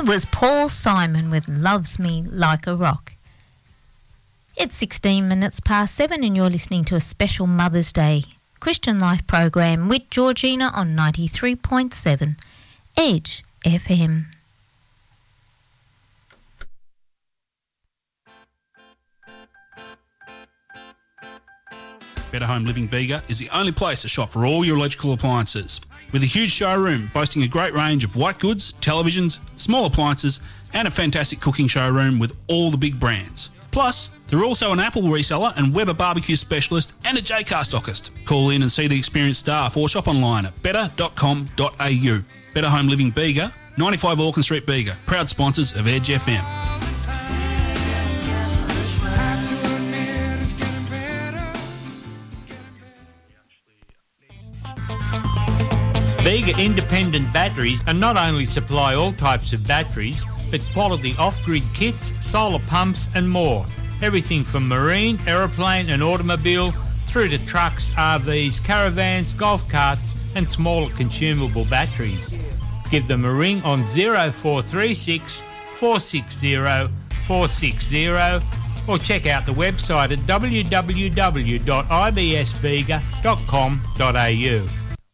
That was Paul Simon with Loves Me Like a Rock. It's 16 minutes past 7 and you're listening to a special Mother's Day Christian Life program with Georgina on 93.7 Edge FM. Better Home Living Bega is the only place to shop for all your electrical appliances. With a huge showroom boasting a great range of white goods, televisions, small appliances and a fantastic cooking showroom with all the big brands. Plus, they're also an Apple reseller and Weber barbecue specialist and a Jaycar stockist. Call in and see the experienced staff or shop online at better.com.au. Better Home Living Bega, 95 Auckland Street Bega, proud sponsors of Edge FM. Bega Independent Batteries are not only supply all types of batteries, but quality off-grid kits, solar pumps and more. Everything from marine, aeroplane and automobile through to trucks, RVs, caravans, golf carts and smaller consumable batteries. Give them a ring on 0436 460 460 or check out the website at www.ibsbega.com.au.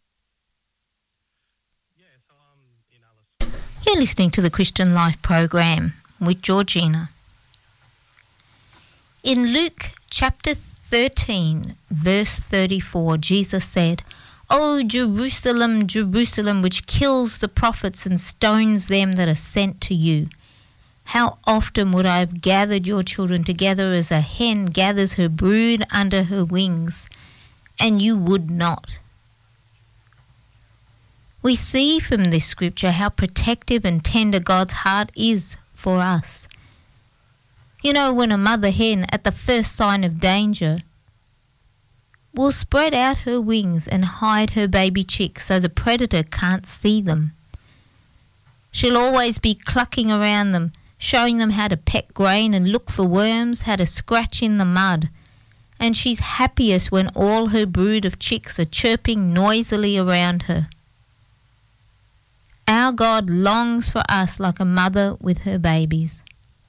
You're listening to the Christian Life program with Georgina. In Luke chapter 13, verse 34, Jesus said, "O Jerusalem, Jerusalem, which kills the prophets and stones them that are sent to you. How often would I have gathered your children together as a hen gathers her brood under her wings, and you would not." We see from this scripture how protective and tender God's heart is for us. You know, when a mother hen, at the first sign of danger, will spread out her wings and hide her baby chicks so the predator can't see them. She'll always be clucking around them, showing them how to peck grain and look for worms, how to scratch in the mud. And she's happiest when all her brood of chicks are chirping noisily around her. Our God longs for us like a mother with her babies.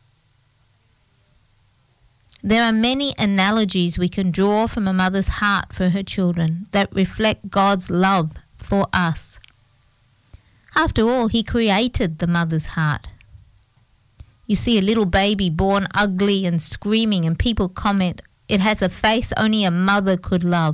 There are many analogies we can draw from a mother's heart for her children that reflect God's love for us. After all, He created the mother's heart. You see a little baby born ugly and screaming and people comment, "It has a face only a mother could love."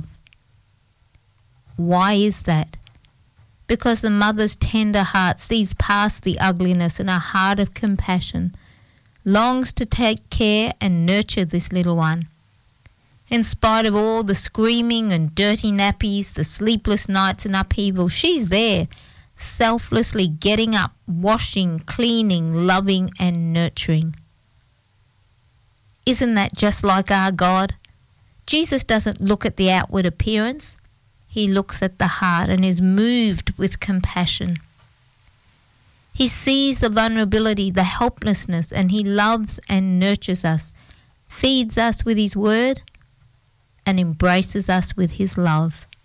Why is that? Because the mother's tender heart sees past the ugliness and a heart of compassion, longs to take care and nurture this little one. In spite of all the screaming and dirty nappies, the sleepless nights and upheaval, she's there, selflessly getting up, washing, cleaning, loving and nurturing. Isn't that just like our God? Jesus doesn't look at the outward appearance. He looks at the heart and is moved with compassion. He sees the vulnerability, the helplessness, and He loves and nurtures us, feeds us with His word, and embraces us with His love.